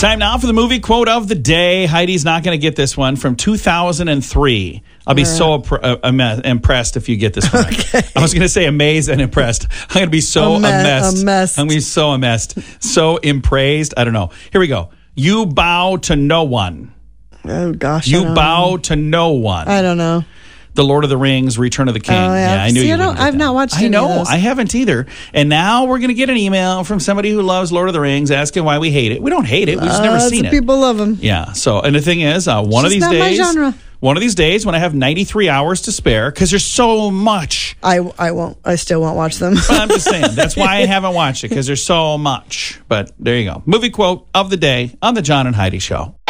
Time now for the movie quote of the day. Heidi's not going to get this one from 2003. I'll be so impressed if you get this one. Okay. I was going to say amazed and impressed. I'm going to be so amazed. I'm going to be so amazed. So impraised. I don't know. Here we go. You bow to no one. Oh, gosh. You bow to no one. I don't know. The Lord of the Rings, Return of the King. Oh, yeah. I knew you wouldn't get I've that. not watched I know. any of those. I haven't either. And now we're going to get an email from somebody who loves Lord of the Rings asking why we hate it. We don't hate it. We've just never seen it. People love them. Yeah. So, and the thing is, one of these not my days, genre. one of these days when I have 93 hours to spare, because there's so much. I won't. I still won't watch them. But I'm just saying. That's why I haven't watched it, because there's so much. But there you go. Movie quote of the day on the John and Heidi Show.